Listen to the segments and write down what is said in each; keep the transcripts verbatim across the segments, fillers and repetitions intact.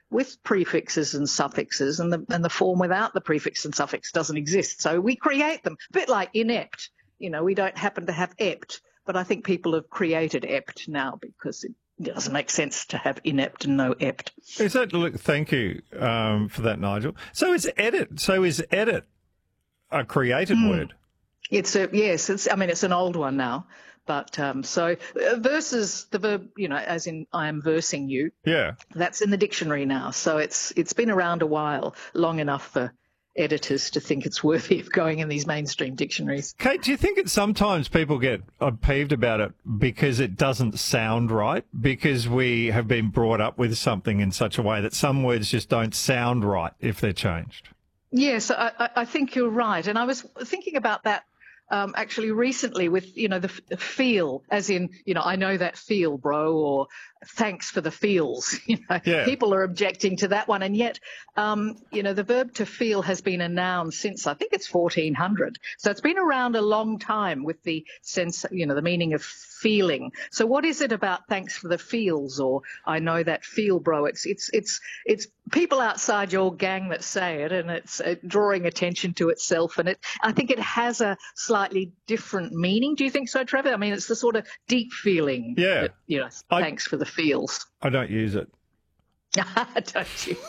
with prefixes and suffixes, and the and the form without the prefix and suffix doesn't exist. So we create them, a bit like inept. You know, we don't happen to have ept, but I think people have created ept now because it doesn't make sense to have inept and no ept. Is that, look, thank you um, for that, Nigel. So is edit. So is edit a created mm. word? It's a, yes, it's, I mean, it's an old one now. But um, so uh, versus the verb, you know, as in I am versing you. Yeah. That's in the dictionary now. So it's it's been around a while, long enough for editors to think it's worthy of going in these mainstream dictionaries. Kate, do you think that sometimes people get peeved about it because it doesn't sound right? Because we have been brought up with something in such a way that some words just don't sound right if they're changed? Yes, I, I think you're right. And I was thinking about that Um, actually recently with, you know, the, the feel, as in, you know, I know that feel, bro, or thanks for the feels. You know, yeah. People are objecting to that one. And yet, um, you know, the verb to feel has been a noun since, I think it's fourteen hundred. So it's been around a long time with the sense, you know, the meaning of feeling. So what is it about thanks for the feels or I know that feel, bro? It's, it's, it's, it's people outside your gang that say it, and it's uh, drawing attention to itself. And it, I think it has a slightly different meaning. Do you think so, Trevor? I mean, it's the sort of deep feeling. Yeah. That, you know, I, thanks for the feels. I don't use it. Don't you?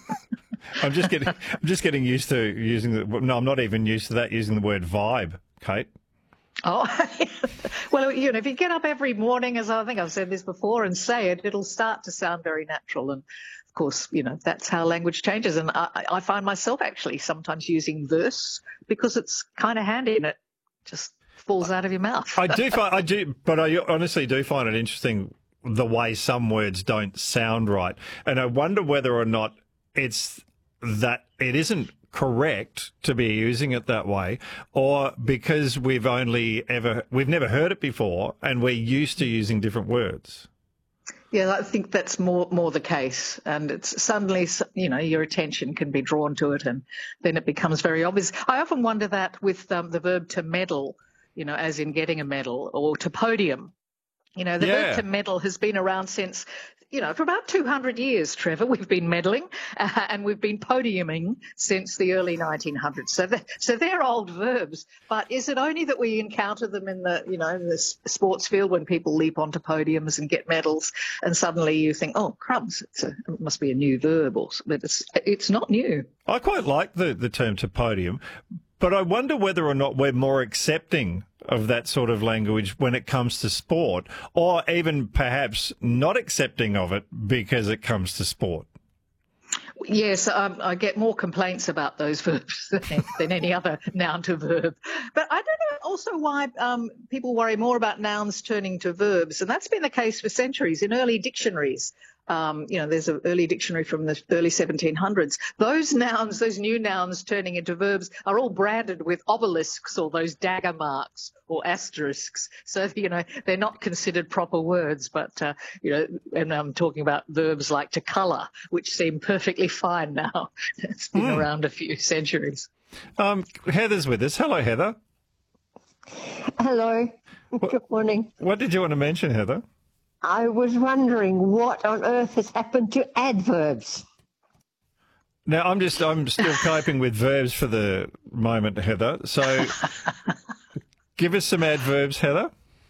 I'm just getting, I'm just getting used to using the. No, I'm not even used to that. Using the word vibe, Kate. Oh, well, you know, if you get up every morning, as I think I've said this before, and say it, it'll start to sound very natural. And of course, you know, that's how language changes. And I, I find myself actually sometimes using verse because it's kind of handy and it just falls out of your mouth. I do find, I do, but I honestly do find it interesting the way some words don't sound right. And I wonder whether or not it's that it isn't correct to be using it that way, or because we've only ever, we've never heard it before and we're used to using different words. Yeah, I think that's more more the case. And it's suddenly, you know, your attention can be drawn to it and then it becomes very obvious. I often wonder that with um, the verb to medal, you know, as in getting a medal, or to podium. You know, the yeah. verb to medal has been around since, you know, for about two hundred years, Trevor. We've been medaling uh, and we've been podiuming since the early nineteen hundreds. So, they're, so they're old verbs. But is it only that we encounter them in the, you know, in the sports field when people leap onto podiums and get medals, and suddenly you think, oh, crumbs, it's a, it must be a new verb, or but it's it's not new. I quite like the, the term to podium, but I wonder whether or not we're more accepting of that sort of language when it comes to sport, or even perhaps not accepting of it because it comes to sport. Yes, um, I get more complaints about those verbs than, than any other noun to verb. But I don't know also why um, people worry more about nouns turning to verbs, and that's been the case for centuries. In early dictionaries, Um, you know, there's an early dictionary from the early seventeen hundreds. Those nouns, those new nouns turning into verbs are all branded with obelisks or those dagger marks or asterisks. So, you know, they're not considered proper words. But, uh, you know, and I'm talking about verbs like to colour, which seem perfectly fine now. It's been mm. around a few centuries. Um, Heather's with us. Hello, Heather. Hello. What, Good morning. What did you want to mention, Heather? I was wondering what on earth has happened to adverbs. Now, I'm just, I'm still coping with verbs for the moment, Heather. So give us some adverbs, Heather.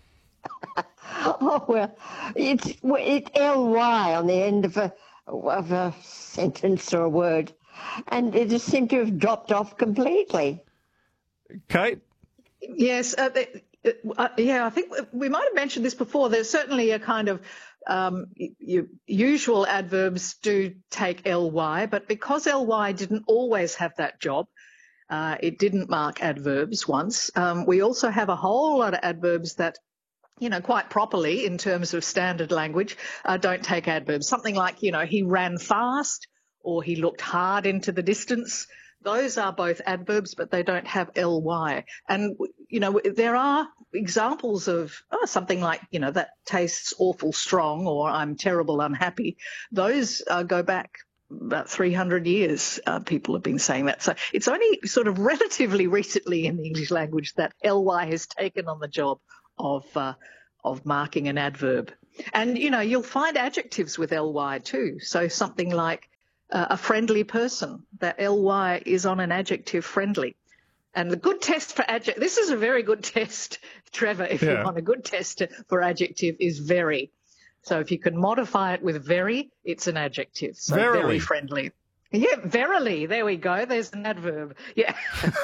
Oh, well, it's, it's L Y on the end of a, of a sentence or a word, and it just seemed to have dropped off completely. Kate? Yes, uh, they, Uh, yeah, I think we might have mentioned this before. There's certainly a kind of um, you, usual adverbs do take L Y, but because L Y didn't always have that job, uh, it didn't mark adverbs once. Um, we also have a whole lot of adverbs that, you know, quite properly in terms of standard language, uh, don't take adverbs. Something like, you know, he ran fast or he looked hard into the distance. Those are both adverbs, but they don't have L Y. And, you know, there are examples of oh, something like, you know, that tastes awful strong, or I'm terrible unhappy. Those uh, go back about three hundred years. Uh, people have been saying that. So it's only sort of relatively recently in the English language that L Y has taken on the job of uh, of marking an adverb. And, you know, you'll find adjectives with L Y too. So something like, uh, a friendly person. That ly is on an adjective friendly. And the good test for adjective, this is a very good test, Trevor, if Yeah. you want a good test for adjective is very. So if you can modify it with very, it's an adjective. So Verily. very friendly. Yeah, verily. There we go. There's an adverb. Yeah.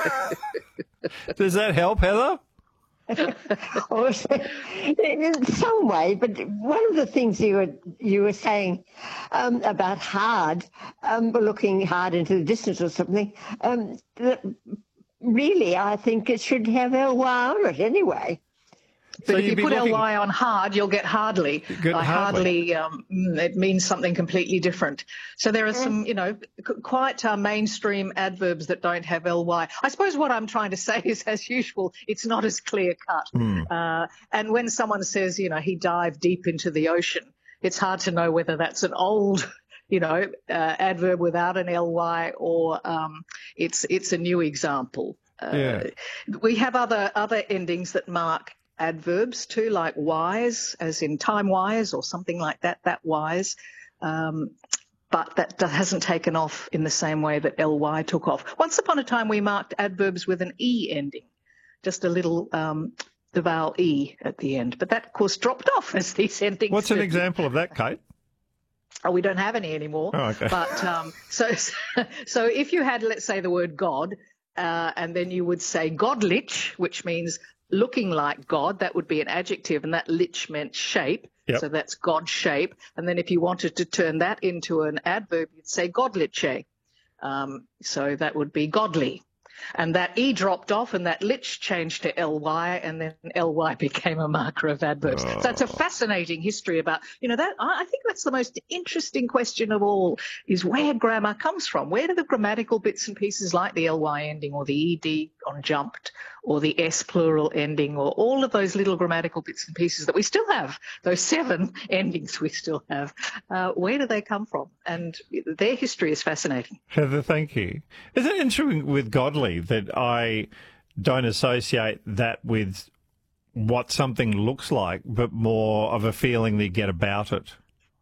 Does that help, Heather? Or in some way, but one of the things you were you were saying um, about hard, um, looking hard into the distance or something, um, that really I think it should have ly on it anyway. But So if you'd you be put looking- ly on hard, you'll get hardly. Get By hardly. hardly, um, mm, it means something completely different. So there are some, you know, c- quite uh, mainstream adverbs that don't have ly. I suppose what I'm trying to say is, as usual, it's not as clear cut. Hmm. Uh, and when someone says, you know, he dived deep into the ocean, it's hard to know whether that's an old, you know, uh, adverb without an ly or um, it's it's a new example. Uh, Yeah. We have other other endings that mark adverbs too, like wise, as in time wise or something like that, that wise. Um, but that, that hasn't taken off in the same way that ly took off. Once upon a time, we marked adverbs with an e ending, just a little, um, the vowel e at the end. But that, of course, dropped off as these endings. What's an do. example of that, Kate? Oh, we don't have any anymore. Oh, okay. But um, so, so if you had, let's say, the word God, uh, and then you would say godlich, which means looking like God, that would be an adjective, and that lich meant shape. Yep. So that's God shape. And then if you wanted to turn that into an adverb, you'd say godliche. Um, so that would be godly. And that E dropped off and that lich changed to ly, and then ly became a marker of adverbs. Oh. So it's a fascinating history about, you know, that I I think that's the most interesting question of all, is where grammar comes from. Where do the grammatical bits and pieces like the ly ending or the ed on jumped or the s plural ending or all of those little grammatical bits and pieces that we still have, those seven endings we still have, uh, where do they come from? And their history is fascinating. Heather, thank you. Is it interesting with godly that I don't associate that with what something looks like, but more of a feeling that you get about it?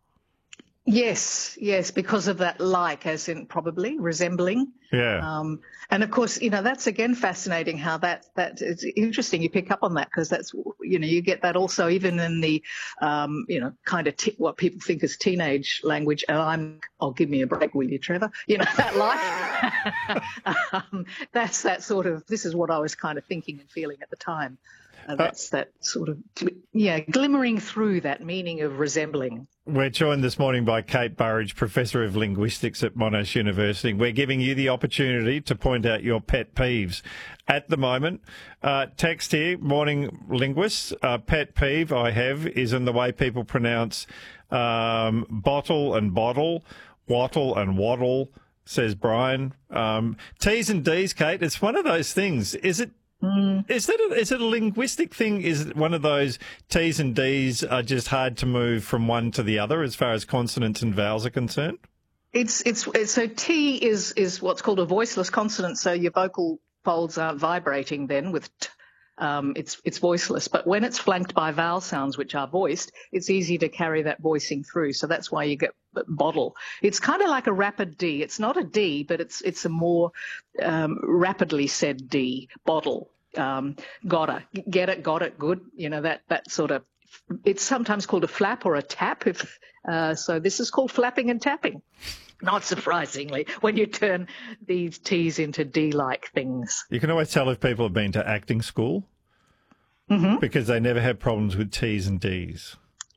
Yes, yes, because of that like, as in probably resembling. Yeah. Um, and of course, you know, that's again fascinating how that, that it's interesting you pick up on that, because that's, you know, you get that also even in the, um, you know, kind of t- what people think is teenage language. And I'm, oh, give me a break, will you, Trevor? You know, that like, um, that's that sort of, this is what I was kind of thinking and feeling at the time. Uh, that's that sort of, yeah, glimmering through that meaning of resembling. We're joined this morning by Kate Burridge, Professor of Linguistics at Monash University. We're giving you the opportunity to point out your pet peeves. At the moment, uh, text here, morning linguists, uh, pet peeve I have is in the way people pronounce um, bottle and bottle, wattle and waddle, says Brian. Um, T's and D's, Kate, it's one of those things. Is it Mm. Is that a, is it a linguistic thing? Is it one of those T's and D's are just hard to move from one to the other as far as consonants and vowels are concerned? It's it's, it's so T is is what's called a voiceless consonant. So your vocal folds aren't vibrating then with T. Um, it's it's voiceless. But when it's flanked by vowel sounds which are voiced, it's easy to carry that voicing through. So that's why you get bottle. It's kind of like a rapid D. It's not a D, but it's it's a more um, rapidly said D. Bottle. Um, gotta get it, got it, good. You know, that that sort of. It's sometimes called a flap or a tap. If uh, so, this is called flapping and tapping. Not surprisingly, when you turn these T's into D-like things. You can always tell if people have been to acting school Mm-hmm. because they never have problems with T's and D's.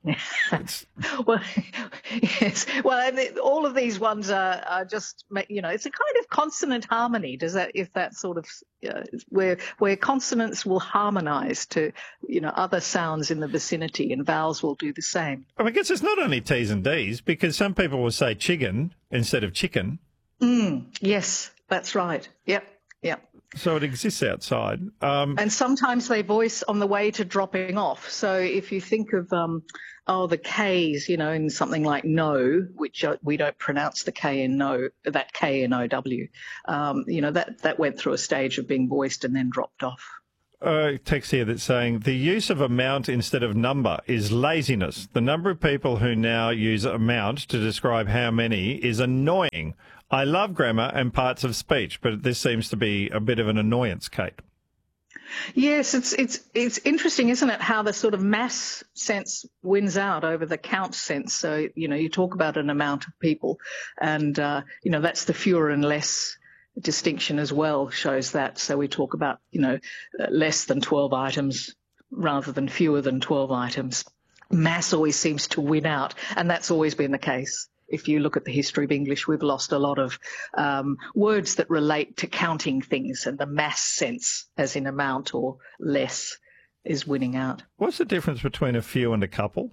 Well, yes. Well, and it- all of these ones are, are just, ma- you know, it's a kind of consonant harmony. Does that, if that sort of, uh, where where consonants will harmonise to, you know, other sounds in the vicinity, and vowels will do the same. I mean, I guess it's not only T's and D's because some people will say chicken instead of chicken. Mm, yes, that's right. Yep, yep. So it exists outside. Um, And sometimes they voice on the way to dropping off. So if you think of, um, oh, the K's, you know, in something like no, which uh, we don't pronounce the K in no, that K in O W, um, you know, that, that went through a stage of being voiced and then dropped off. a text here that's saying the use of amount instead of number is laziness. The number of people who now use amount to describe how many is annoying. I love grammar and parts of speech, but this seems to be a bit of an annoyance, Kate. Yes, it's it's it's interesting, isn't it, how the sort of mass sense wins out over the count sense. So, you know, you talk about an amount of people and, uh, you know, that's the fewer and less distinction as well, shows that. So we talk about, you know, less than twelve items rather than fewer than twelve items. Mass always seems to win out, and that's always been the case. If you look at the history of English, we've lost a lot of um, words that relate to counting things, and the mass sense, as in amount or less, is winning out. What's the difference between a few and a couple?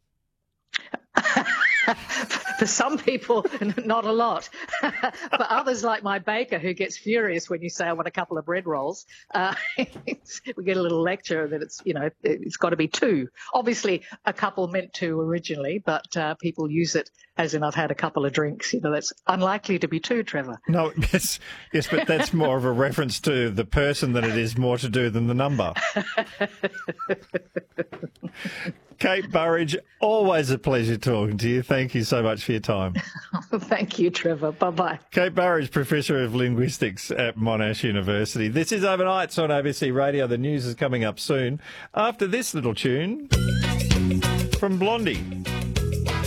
For some people, not a lot. For others, like my baker, who gets furious when you say, I want a couple of bread rolls, uh, we get a little lecture that it's, you know, it's got to be two. Obviously, a couple meant two originally, but uh, people use it as in I've had a couple of drinks. You know, that's unlikely to be two, Trevor. No, yes, yes, but that's more of a reference to the person than it is more to do than the number. Kate Burridge, always a pleasure talking to you. Thank you so much for your time. Thank you, Trevor. Bye-bye. Kate Burridge, Professor of Linguistics at Monash University. This is Overnights on A B C Radio. The news is coming up soon after this little tune from Blondie.